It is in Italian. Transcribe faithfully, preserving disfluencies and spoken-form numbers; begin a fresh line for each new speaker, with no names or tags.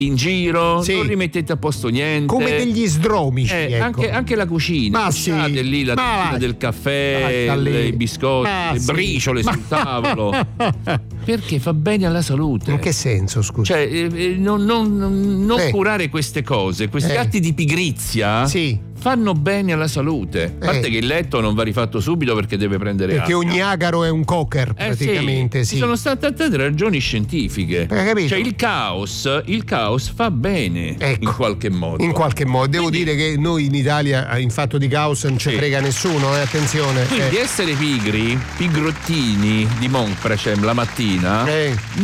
in giro,
sì.
non rimettete a posto niente.
Come degli sdromici,
eh,
ecco.
anche, anche la cucina.
Ma sì.
Lasciate lì la tazzina del caffè, le, i biscotti,
Ma
le
sì.
briciole
Ma...
sul tavolo. Perché fa bene alla salute.
In che senso, scusa?
Cioè, eh, non, non, non
eh.
curare queste cose, questi
eh.
atti di pigrizia.
Sì.
Fanno bene alla salute. A parte
eh.
che il letto non va rifatto subito perché deve prendere
perché
acqua.
ogni agaro è un cocker,
Eh
praticamente.
sì.
Sì.
Ci sono state tante ragioni scientifiche.
Hai capito?
Cioè il caos, il caos fa bene,
ecco,
in qualche modo.
In qualche modo. Devo
Quindi,
dire che noi in Italia in fatto di caos non ci
sì.
frega nessuno, eh, attenzione.
Quindi
eh.
essere pigri, pigrottini di Monprecem la mattina.
Eh.